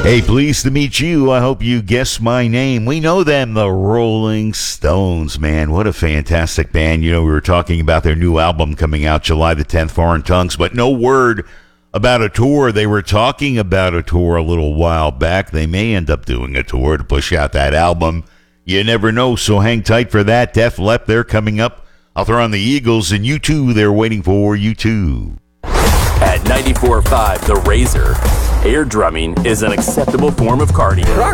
Hey, pleased to meet you. I hope you guessed my name. We know them, the Rolling Stones, man. What a fantastic band. You know, we were talking about their new album coming out July the 10th, Foreign Tongues, but no word about a tour. They were talking about a tour a little while back. They may end up doing a tour to push out that album. You never know, so hang tight for that. Def Leppard, they're coming up. I'll throw on the Eagles, and U2, they're waiting for you too. At 94.5 The Razor, air drumming is an acceptable form of cardio.